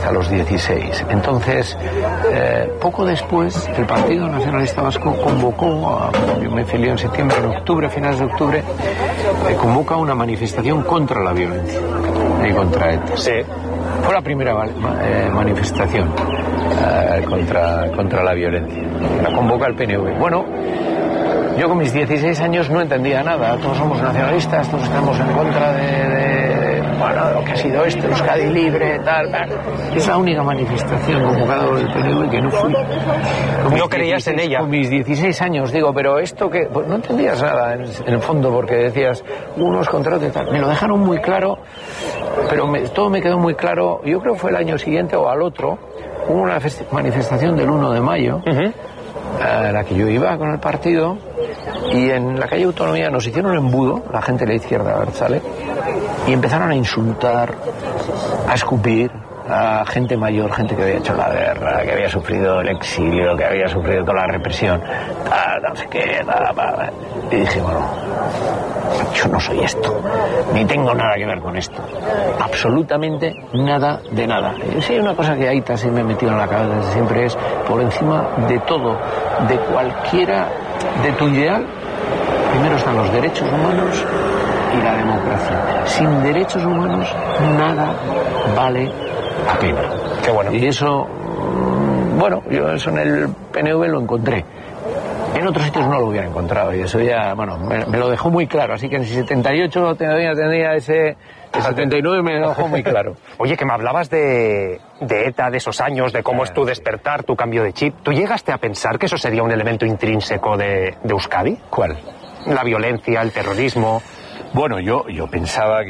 hasta los 16. Entonces, poco después, el Partido Nacionalista Vasco convocó, yo me afilié en septiembre, en octubre, a finales de octubre, convoca una manifestación contra la violencia y contra ETA. Sí. Fue la primera manifestación contra la violencia. La convoca el PNV. Bueno, yo con mis 16 años no entendía nada. Todos somos nacionalistas, todos estamos en contra de lo que ha sido Euskadi libre, tal. Es la única manifestación convocada del PNV que no fui. No creías en ella. Con mis 16 años, digo, pero esto que... Pues no entendías nada en el fondo, porque decías unos contra otros y tal. Me lo dejaron muy claro, pero todo me quedó muy claro. Yo creo que fue el año siguiente o al otro, hubo una manifestación del 1 de mayo, a la que yo iba con el partido, y en la calle Autonomía nos hicieron embudo, la gente de la izquierda abertzale, y empezaron a insultar, a escupir a gente mayor, gente que había hecho la guerra, que había sufrido el exilio, que había sufrido toda la represión, no sé qué, y dije, bueno, yo no soy esto, ni tengo nada que ver con esto, absolutamente nada de nada. Y sí, hay una cosa que Aita se me ha metido en la cabeza desde siempre, es por encima de todo, de cualquiera, de tu ideal, primero están los derechos humanos y la democracia. Sin derechos humanos nada vale la pena. Qué bueno. Y eso, bueno, yo eso en el PNV lo encontré. En otros sitios no lo hubiera encontrado, y eso ya, bueno, me lo dejó muy claro. Así que en 78 tendría ese 79 me lo dejó muy claro. Oye, que me hablabas de ETA, de esos años, de cómo es tu despertar, tu cambio de chip. ¿Tú llegaste a pensar que eso sería un elemento intrínseco de Euskadi? ¿Cuál? La violencia, el terrorismo. Bueno, yo pensaba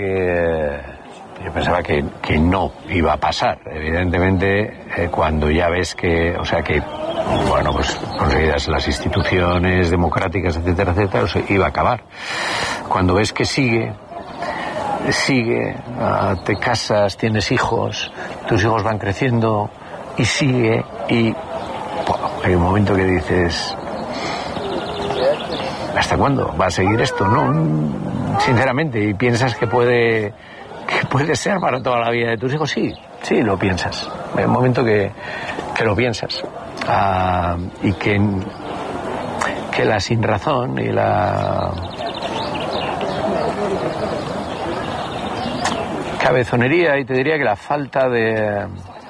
que no iba a pasar. Evidentemente, cuando ya ves que, o sea, que, bueno, pues conseguidas las instituciones democráticas, etcétera, etcétera, iba a acabar. Cuando ves que sigue, te casas, tienes hijos, tus hijos van creciendo y sigue, y bueno, hay un momento que dices, ¿hasta cuándo va a seguir esto? No, sinceramente, y piensas que puede ser para toda la vida de tus hijos. Sí, lo piensas. Hay un momento que lo piensas. Y que la sinrazón y la cabezonería, y te diría que la falta de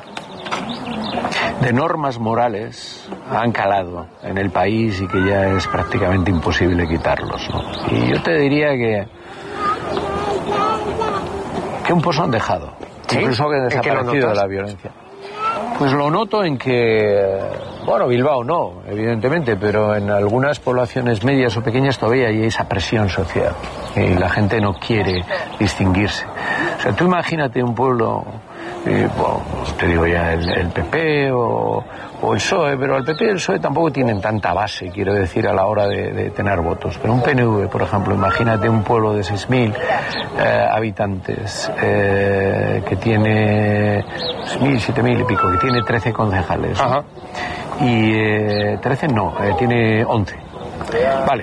normas morales han calado en el país y que ya es prácticamente imposible quitarlos, ¿no? Y yo te diría que un pozo han dejado, ¿sí? Incluso que han desaparecido de la violencia. Pues lo noto en que, bueno, Bilbao no, evidentemente, pero en algunas poblaciones medias o pequeñas todavía hay esa presión social y la gente no quiere distinguirse. O sea, tú imagínate un pueblo, bueno, te digo ya el PP o el PSOE, pero el PP y el PSOE tampoco tienen tanta base, quiero decir, a la hora de tener votos. Pero un PNV, por ejemplo, imagínate un pueblo de 6.000 habitantes, que tiene 6.000, 7.000 y pico, que tiene 13 concejales. Ajá. Y 13 no, tiene 11. Vale.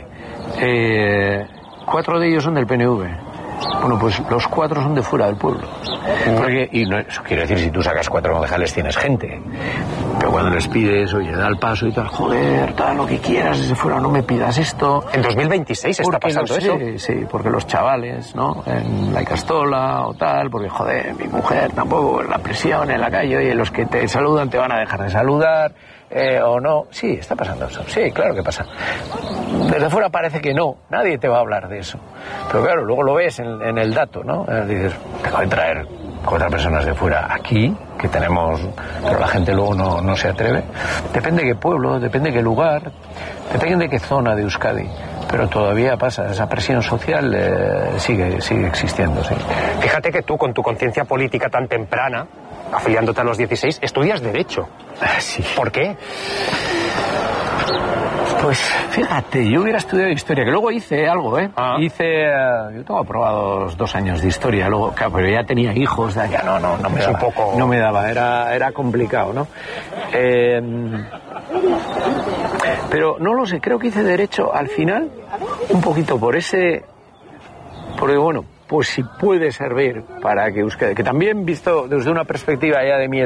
4 de ellos son del PNV. Bueno, pues los 4 son de fuera del pueblo. Porque, y no, eso quiere decir, si tú sacas 4 concejales tienes gente. Pero cuando les pides, oye, da el paso y tal, joder, tal, lo que quieras desde fuera, no me pidas esto. ¿En 2026 está pasando eso? Sí, porque los chavales, ¿no? En la Icastola o tal, porque, joder, mi mujer tampoco, la presión en la calle, oye, los que te saludan te van a dejar de saludar. O no, sí, está pasando eso, sí, claro que pasa. Desde fuera parece que no, nadie te va a hablar de eso, pero claro, luego lo ves en el dato, ¿no? Dices, tengo que traer 4 personas de fuera aquí, que tenemos, pero la gente luego no se atreve. Depende de qué pueblo, depende de qué lugar, depende de qué zona de Euskadi, pero todavía pasa, esa presión social sigue existiendo, sí. Fíjate que tú, con tu conciencia política tan temprana, afiliándote a los 16, estudias Derecho. Sí. ¿Por qué? Pues fíjate, yo hubiera estudiado Historia, que luego hice algo, yo tengo aprobados 2 años de Historia, luego, claro, pero ya tenía hijos, ya no me daba, no me daba, era complicado, ¿no? Pero no lo sé, creo que hice Derecho al final, un poquito porque bueno, pues si puede servir para que Euskadi, que también visto desde una perspectiva ya de mi edad,